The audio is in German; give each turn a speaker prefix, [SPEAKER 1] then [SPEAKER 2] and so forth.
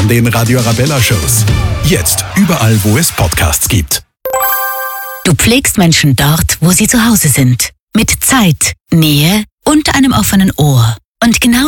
[SPEAKER 1] von den Radio Arabella Shows. Jetzt überall, wo es Podcasts gibt.
[SPEAKER 2] Du pflegst Menschen dort, wo sie zu Hause sind. Mit Zeit, Nähe und einem offenen Ohr. Und genau